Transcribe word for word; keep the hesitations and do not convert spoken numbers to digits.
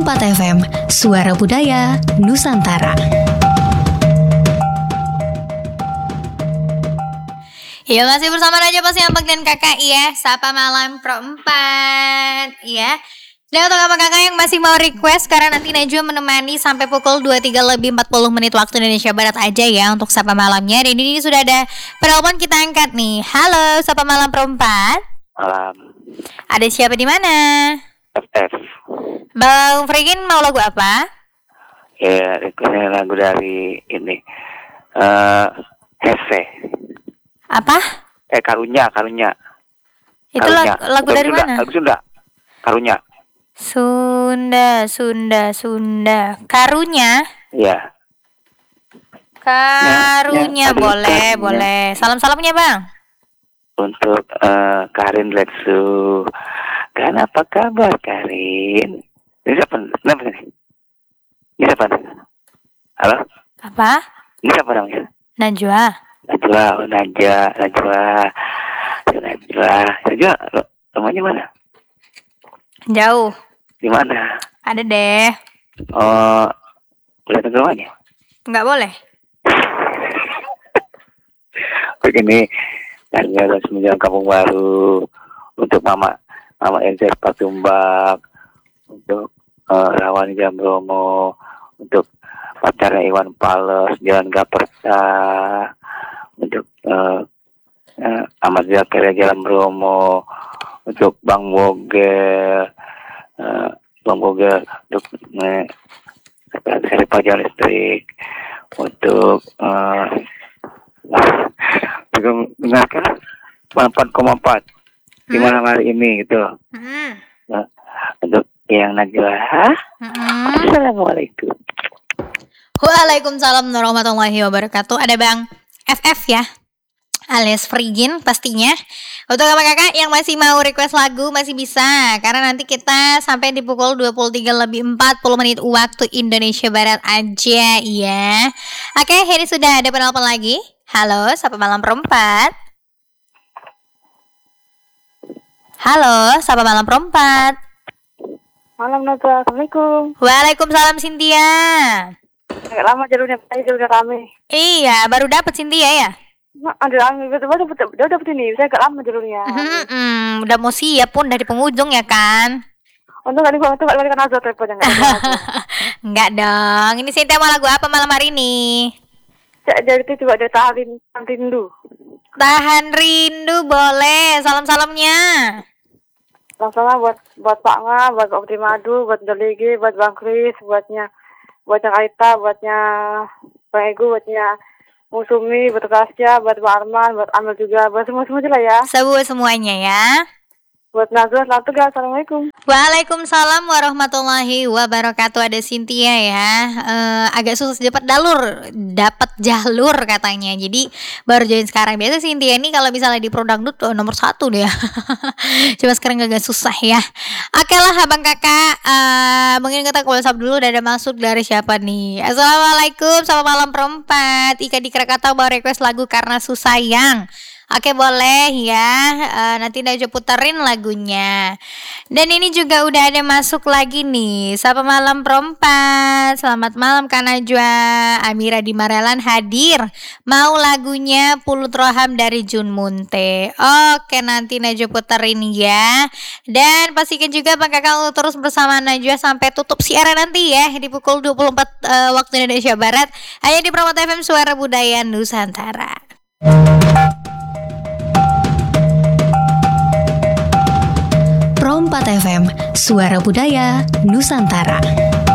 Perompat F M, Suara Budaya Nusantara. Ya, masih bersama Raja Pasti Ampak dan Kakak ya, Sapa Malam Perempat ya. Dan untuk apa kakak yang masih mau request, karena nanti Najwa menemani sampai pukul dua puluh tiga lebih empat puluh menit waktu Indonesia Barat aja ya untuk Sapa Malamnya. Dan ini sudah ada penelpon kita angkat nih. Halo, Sapa Malam Perempat. Malam. Ada siapa di mana? F F. Bang Frigin mau lagu apa? Ya, requestnya lagu dari ini. Eh, uh, Hese. Apa? Eh, Karunya, Karunya. Itu Karunya. lagu, lagu Lagu dari Sunda, mana? Lagu Sunda. Karunya. Sunda, Sunda, Sunda. Karunya? Iya. Karunya ya, ya, boleh, karunya. boleh. Salam-salamnya bang. Untuk uh, Karin Letsu. Kan apa kabar Karin? Ini siapa? Kenapa nih? Ini siapa? Halo? Apa? Ini siapa namanya? Najwa. Najwa, oh Najwa, Najwa. Najwa, Najwa, rumahnya mana? Jauh. Di mana? Ada deh. Oh, boleh ke rumahnya? Nggak boleh. Begini, harga harus menjelang kampung baru untuk mama, mama Elza Patumbak, untuk uh, Rawan Jambromo, untuk pacarnya Iwan Pales, Jalan Gaperta, untuk uh, uh, Ahmad Zakir Jalan Bromo, untuk Bang Bogel, uh, Bang Bogel, untuk uh, Seri Pajak Listrik, untuk uh, dengarkan empat koma empat di malam hari ini gitu. Hmm. Nah, untuk yang Najwa, Hmm. Assalamualaikum. Waalaikumsalam warahmatullahi wabarakatuh. Ada Bang F F ya, alias Frigin pastinya. Untuk kakak-kakak yang masih mau request lagu masih bisa, karena nanti kita sampai di pukul dua puluh tiga lebih empat puluh menit waktu Indonesia Barat aja ya. Oke, ini sudah ada penelpon lagi. Halo, Sapa Malam Perempat. Halo, Sapa Malam Perempat. Malam Najwa, Assalamualaikum. Waalaikumsalam Cynthia. Agak lama jalurnya, tadi jalurnya rame. Iya, baru dapat Cynthia ya? Nah, ada rame, betul betul betul udah dapet ini. Saya agak lama jalurnya. Hmm, udah mau siap pun dari penghujung ya kan? Untung gak dibuang, untung gak dibalikan Najwa teleponnya. Enggak dong, ini Cynthia mau lagu apa malam hari ini? Jadi itu coba ada tahan rindu. Tahan rindu boleh, salam-salamnya. Langsung buat buat Pak Nga, buat Pak Putri Madu, buat Doligi, buat Bang Kris, buatnya buatnya Aita, buatnya Bang Egu, buatnya Musumi, buat Kasya, buat Pak Arman, buat Amel juga, buat semua-semua lah ya. Semua semuanya ya. Buat Najwa, selamat tugas. Assalamualaikum. Waalaikumsalam warahmatullahi wabarakatuh. Ada Cynthia ya. Uh, agak susah dapat jalur, dapat jalur katanya. Jadi baru join sekarang. Biasa Cynthia ini kalau misalnya di Pro Dangdut oh, nomor satu deh. Cuma sekarang agak susah ya. Oke lah abang kakak. Uh, mungkin kita ke WhatsApp dulu. Udah ada masuk dari siapa nih? Assalamualaikum. Selamat malam perempat. Ika di Krakatau bawa request lagu Karena Susayang. Oke boleh ya, uh, nanti Najwa puterin lagunya. Dan ini juga udah ada masuk lagi nih. Sapa Malam Perempat. Selamat malam Kak Najwa. Amira di Marelan hadir. Mau lagunya Pulut Roham dari Jun Munte. Oke nanti Najwa puterin ya. Dan pastikan juga Bang Kakak untuk terus bersama Najwa sampai tutup siaran nanti ya di pukul dua puluh empat uh, waktu Indonesia Barat. Hanya di Perompat F M Suara Budaya Nusantara. Perompat F M, Suara Budaya Nusantara.